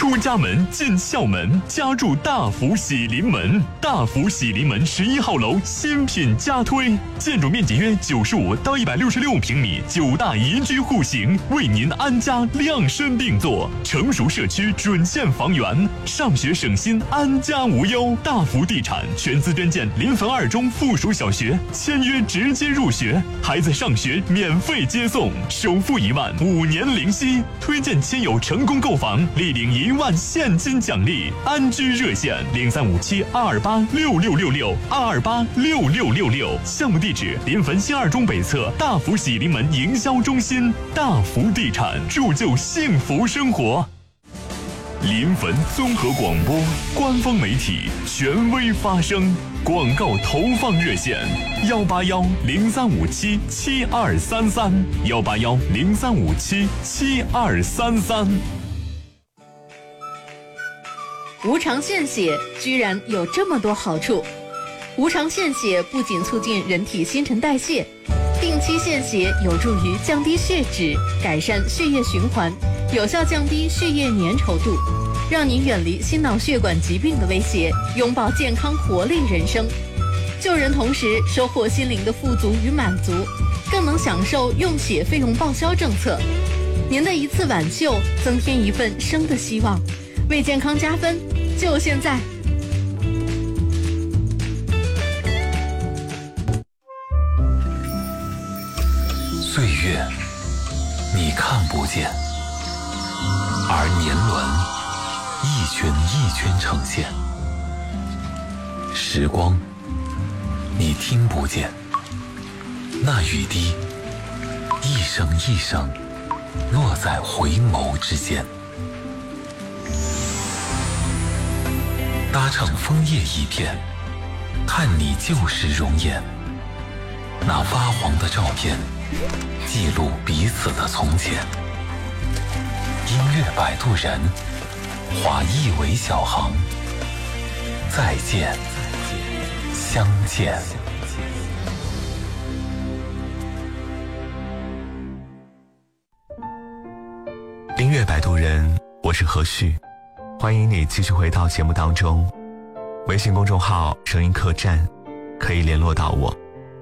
出家门进校门，家住大福喜临门。大福喜临门11号楼新品加推，建筑面积约95到166平米，9大宜居户型，为您安家量身定做。成熟社区准线房源，上学省心，安家无忧。大福地产全资捐建临汾2中附属小学，签约直接入学，孩子上学免费接送，首付1万，5年零息。推荐亲友成功购房，立领1万现金奖励。安居热线035722826666，2286666。项目地址临汾新2中北侧大福喜临门营销中心。大福地产，铸就幸福生活。临汾综合广播官方媒体，权威发声。广告投放热线：18103577233，18103577233。 无偿献血居然有这么多好处。无偿献血不仅促进人体新陈代谢，定期献血有助于降低血脂，改善血液循环，有效降低血液粘稠度，让您远离心脑血管疾病的威胁，拥抱健康活力人生。救人同时收获心灵的富足与满足，更能享受用血费用报销政策。您的一次挽救，增添一份生的希望，为健康加分，就现在！ 岁月你看不见，而年轮一圈一圈呈现。时光你听不见，那雨滴一声一声落在回眸之间。搭乘枫叶一片，看你旧时容颜。那发黄的照片，记录彼此的从前。音乐摆渡人，划一尾小航。再见，相见。 音乐摆渡人，我是何旭，欢迎你继续回到节目当中。微信公众号声音客栈可以联络到我。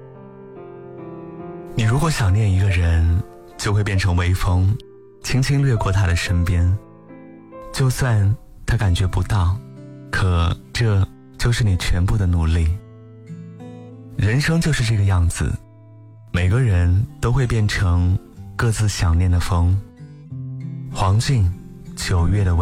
你如果想念一个人，就会变成微风，轻轻掠过他的身边，就算他感觉不到，可这就是你全部的努力。人生就是这个样子，每个人都会变成各自想念的风。黄静，9月的